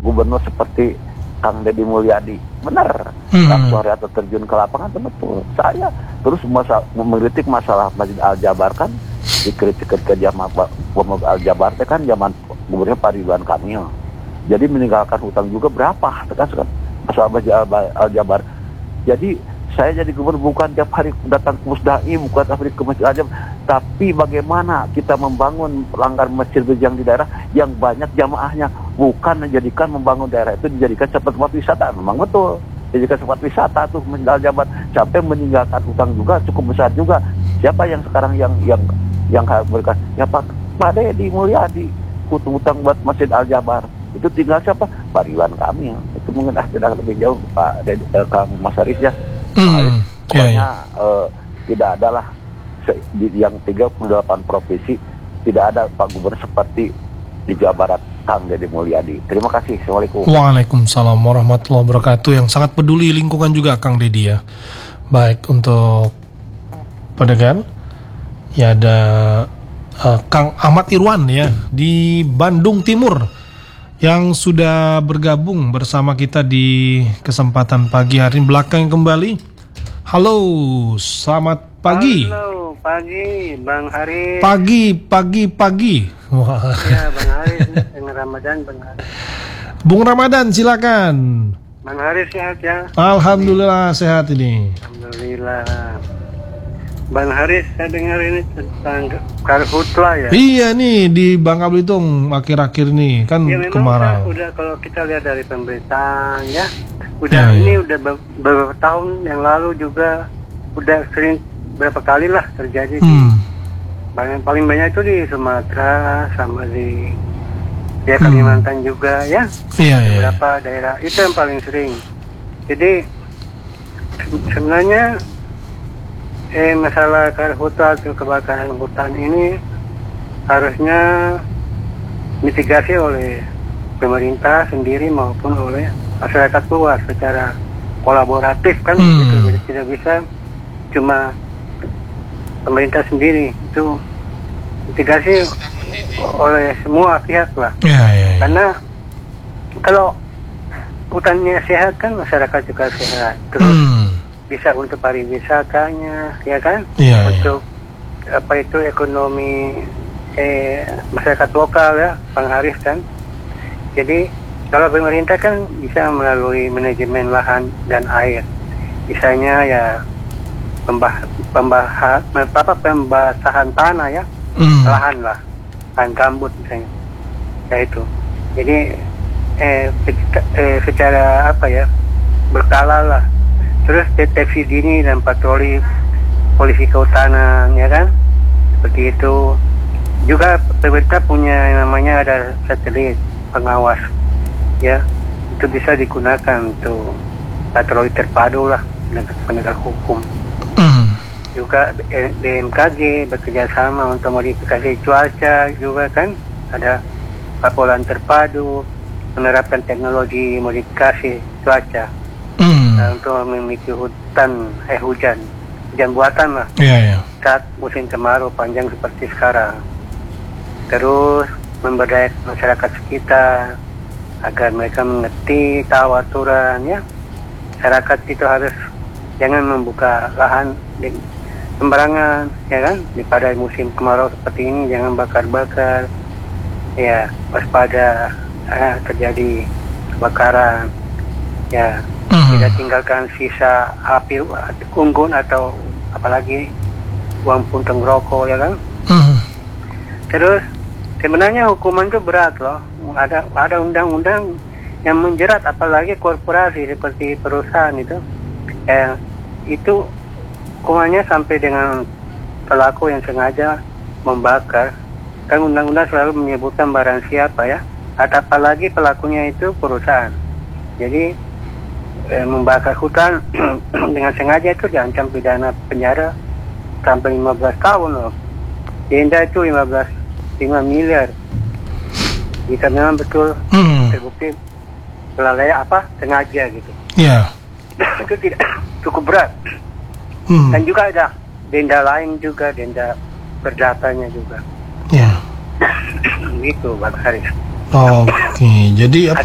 gubernur seperti Kang Deddy Mulyadi, benar. Langsung atau terjun ke lapangan itu betul. Saya terus mengkritik masalah Masjid Al-Jabar kan, dikritik ketika zaman Al-Jabar kan zaman gubernur Pak Ridwan Kamil. Jadi meninggalkan hutang juga berapa kan masalah Masjid Al-Jabar. Jadi saya jadi gubernur bukan tiap hari datang ke Musdaim, bukan tiap hari ke Masjid Al-Jabar, tapi bagaimana kita membangun pelanggar masjid yang di daerah yang banyak jamaahnya, bukan menjadikan membangun daerah itu dijadikan tempat wisata. Memang betul, dijadikan tempat wisata tuh Masjid Al-Jabar, sampai meninggalkan hutang juga cukup besar juga. Siapa yang sekarang yang berikan? Ya Pak Deddy Mulyadi, hutang buat Masjid Al-Jabar. Itu tinggal siapa? Pak Ridwan Kamil. Itu mungkin tidak lebih jauh Pak Kang Mas Haris ya. Pokoknya tidak adalah yang 38 provinsi tidak ada Pak Gubernur seperti di Jawa Barat Kang Deddy Mulyadi. Terima kasih. Assalamualaikum. Waalaikumsalam warahmatullahi wabarakatuh. Yang sangat peduli lingkungan juga Kang Deddy ya. Baik, untuk pendengar ya ada Kang Ahmad Irwan ya di Bandung Timur yang sudah bergabung bersama kita di kesempatan pagi hari ini. Belakang kembali. Halo, selamat pagi. Halo, pagi, Bang Haris. Pagi. Wah. Ya, Bang Haris, dengan Ramadan, Bang Haris. Bung Ramadan, silakan. Bang Haris sehat ya? Alhamdulillah sehat ini. Alhamdulillah. Bang Haris, saya dengar ini tentang karhutla ya. Iya nih di Bangka Belitung akhir-akhir nih kan Ya, memang kemarau. udah kalau kita lihat dari pemberitaan ya, ini udah beberapa tahun yang lalu juga udah sering berapa kali lah terjadi di paling banyak itu di Sumatera sama di Kalimantan juga ya. Iya. Beberapa daerah itu yang paling sering. Jadi sebenarnya masalah karhutla atau kebakaran hutan ini harusnya mitigasi oleh pemerintah sendiri maupun oleh masyarakat luas secara kolaboratif kan. Gitu. Tidak bisa cuma pemerintah sendiri, itu mitigasi oleh semua pihak lah. Karena kalau hutannya sehat kan masyarakat juga sehat, terus bisa untuk pariwisatanya ya kan, untuk apa itu ekonomi masyarakat lokal ya, Bang Haris kan. Jadi kalau pemerintah kan bisa melalui manajemen lahan dan air, misalnya ya pembasahan tanah ya, lahan gambut misalnya, ya itu. Jadi secara apa ya, berkala lah. Terus deteksi dini dan patroli polisi kehutanan ya kan, seperti itu. Juga pemerintah punya yang namanya ada satelit pengawas ya, itu bisa digunakan untuk patroli terpadu lah dengan penegak hukum. Juga BMKG bekerja sama untuk modifikasi cuaca juga kan, ada laporan terpadu menerapkan teknologi modifikasi cuaca untuk memiliki hujan buatan lah saat musim kemarau panjang seperti sekarang. Terus memberdayakan masyarakat sekitar agar mereka mengerti, tahu aturan ya. Masyarakat itu harus jangan membuka lahan sembarangan ya kan, pada musim kemarau seperti ini jangan bakar-bakar ya, waspada terjadi kebakaran ya. Tidak tinggalkan sisa api unggun atau apalagi uang puntung rokok ya kan. Terus sebenarnya hukuman itu berat loh, ada undang-undang yang menjerat apalagi korporasi seperti perusahaan itu hukumannya sampai dengan pelaku yang sengaja membakar. Kan undang-undang selalu menyebutkan barang siapa ya, apalagi pelakunya itu perusahaan. Jadi membakar hutan dengan sengaja itu diancam pidana penjara sampai 15 tahun loh. Denda itu 5 miliar jika memang betul terbukti kelalaian sengaja gitu. Itu tidak cukup berat. Dan juga ada denda lain juga, denda perdatanya juga. Gitu Bang Haris. Oke, jadi apa